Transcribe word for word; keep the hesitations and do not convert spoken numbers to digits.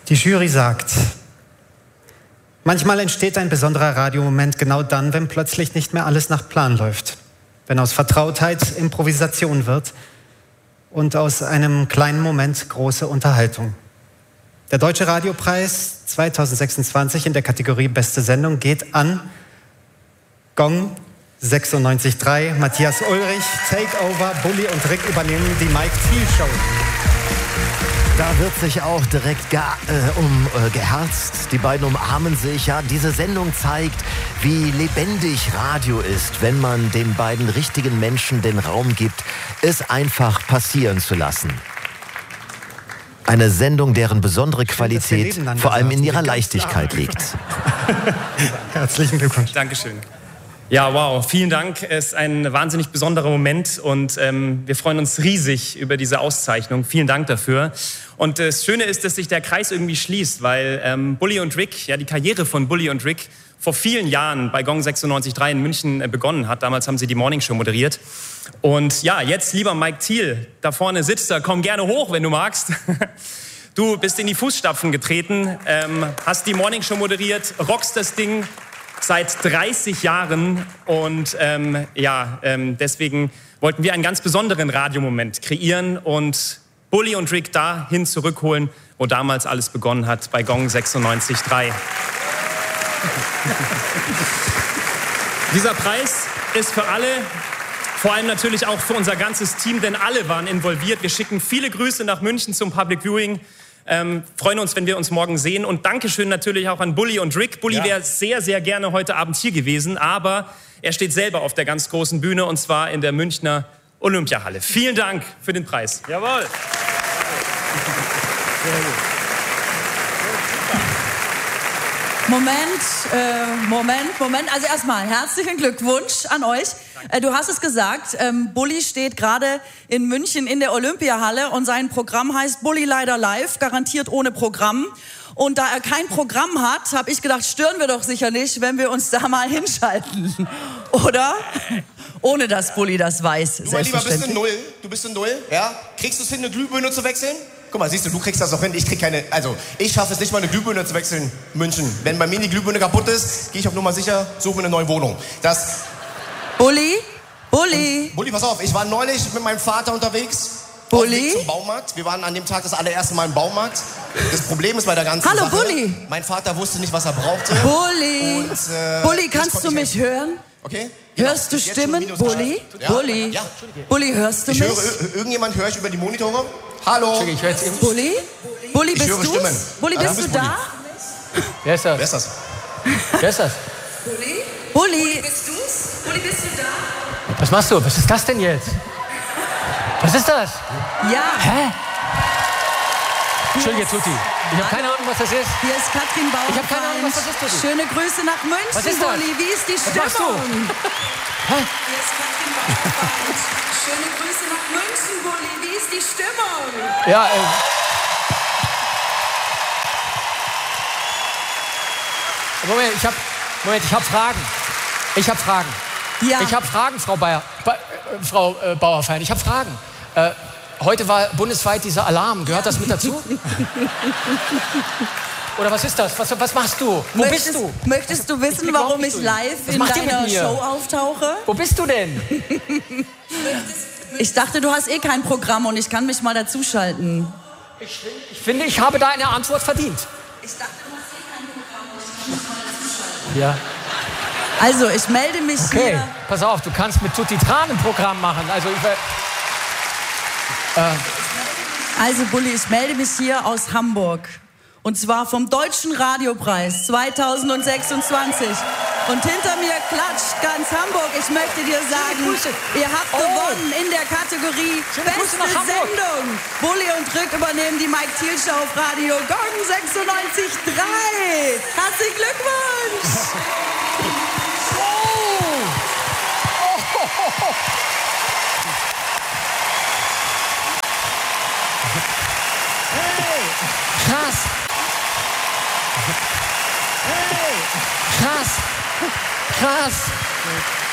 Die Jury sagt, manchmal entsteht ein besonderer Radiomoment genau dann, wenn plötzlich nicht mehr alles nach Plan läuft. Wenn aus Vertrautheit Improvisation wird und aus einem kleinen Moment große Unterhaltung. Der Deutsche Radiopreis zwanzig sechsundzwanzig in der Kategorie Beste Sendung geht an Gong sechsundneunzig Komma drei, Matthias Ulrich, Takeover, Bulli und Rick übernehmen die Mike Thiel Show. Da wird sich auch direkt ge äh, um äh, geherzt. Die beiden umarmen sich. Ja, diese Sendung zeigt, wie lebendig Radio ist, wenn man den beiden richtigen Menschen den Raum gibt, es einfach passieren zu lassen. Eine Sendung, deren besondere Qualität vor allem in ihrer Leichtigkeit liegt. Herzlichen Glückwunsch. Dankeschön. Ja, wow, vielen Dank. Es ist ein wahnsinnig besonderer Moment und ähm, wir freuen uns riesig über diese Auszeichnung. Vielen Dank dafür. Und das Schöne ist, dass sich der Kreis irgendwie schließt, weil ähm, Bulli und Rick, ja, die Karriere von Bulli und Rick vor vielen Jahren bei Gong sechsundneunzig Komma drei in München äh, begonnen hat. Damals haben sie die Morning Show moderiert. Und ja, jetzt, lieber Mike Thiel, da vorne sitzt er, komm gerne hoch, wenn du magst. Du bist in die Fußstapfen getreten, ähm, hast die Morning Show moderiert, rockst das Ding seit dreißig Jahren und ähm, ja, ähm, deswegen wollten wir einen ganz besonderen Radiomoment kreieren und Bulli und Rick dahin zurückholen, wo damals alles begonnen hat, bei Gong sechsundneunzig Komma drei. Dieser Preis ist für alle, vor allem natürlich auch für unser ganzes Team, denn alle waren involviert. Wir schicken viele Grüße nach München zum Public Viewing. Ähm, freuen uns, wenn wir uns morgen sehen. Und Dankeschön natürlich auch an Bulli und Rick. Bulli ja. wäre sehr, sehr gerne heute Abend hier gewesen, aber er steht selber auf der ganz großen Bühne und zwar in der Münchner Olympiahalle. Vielen Dank für den Preis. Jawohl. Moment, äh, Moment, Moment. Also erstmal herzlichen Glückwunsch an euch. Äh, du hast es gesagt, ähm, Bulli steht gerade in München in der Olympiahalle und sein Programm heißt Bulli leider live, garantiert ohne Programm. Und da er kein Programm hat, habe ich gedacht, stören wir doch sicher nicht, wenn wir uns da mal hinschalten. Oder? Ohne dass Bulli das weiß. Du, mein Lieber, bist du null? Du bist du null? Ja? Kriegst du es hin, eine Glühbirne zu wechseln? Guck mal, siehst du, du kriegst das auch hin. Ich krieg keine, also ich schaffe es nicht mal, eine Glühbirne zu wechseln, München. Wenn bei mir die Glühbirne kaputt ist, gehe ich auf Nummer sicher, suche mir eine neue Wohnung. Das... Bulli? Bulli? Und, Bulli, pass auf, ich war neulich mit meinem Vater unterwegs. Bulli? Zum Baumarkt. Wir waren an dem Tag das allererste Mal im Baumarkt. Das Problem ist bei der ganzen Hallo, Sache... Bulli! Mein Vater wusste nicht, was er brauchte. Bulli! Und, äh, Bulli, kannst du mich hören? Okay? Hörst genau. du Stimmen, Bulli? Ja? Bulli? Ja. Bulli, hörst du ich mich? Höre, irgendjemand höre ich über die Monitore? Hallo? Ich höre jetzt Bulli? Bulli, ich bist höre du's? Stimmen. Bulli, bist Ja, du bist da? Wer ist das? Wer ist das? Wer ist das? Bulli? Bulli, bist du's? Bulli, bist du da? Was machst du? Was ist das denn jetzt? Was ist das? Ja. Hä? Entschuldige, Tutti. Ich habe keine Ahnung, was das ist. Hier ist Katrin Bauer. Ich habe keine Ahnung, was das ist, Tutti. Schöne Grüße nach München, Was ist das? Bulli. Wie ist die Was machst du? Stimmung? Hä? Hier ist Katrin Bauer. Schöne Grüße nach München, Bulli. Wie ist die Stimmung? Ja, äh... Moment, ich habe Moment, ich habe Fragen. Ich habe Fragen. Ja. Ich habe Fragen, Frau Bayer, ba, äh, Frau äh, Bauerfein. Ich habe Fragen. Äh, heute war bundesweit dieser Alarm. Gehört das mit dazu? Oder was ist das? Was, was machst du? Wo möchtest, bist du? Möchtest du wissen, warum ich live Was in macht ihr mit deiner mir? Show auftauche? Wo bist du denn? Ich dachte, du hast eh kein Programm und ich kann mich mal dazuschalten. Ich, ich finde, ich habe da eine Antwort verdient. Ich dachte, du hast eh kein Programm und ich kann mich mal dazuschalten. Ja. Also, ich melde mich Okay, hier. pass auf, du kannst mit Tutti Tran ein Programm machen. Also, ich, äh, Also, Bulli, ich melde mich hier aus Hamburg. Und zwar vom Deutschen Radiopreis zwanzig sechsundzwanzig. Und hinter mir klatscht ganz Hamburg. Ich möchte dir sagen, ihr habt Oh. gewonnen in der Kategorie Schöne Grüße Beste nach Hamburg. Sendung. Bulli und Rick übernehmen die Mike Thiel Show auf Radio Gong sechsundneunzig Komma drei. Herzlichen Glückwunsch! krass. Krass. Krass.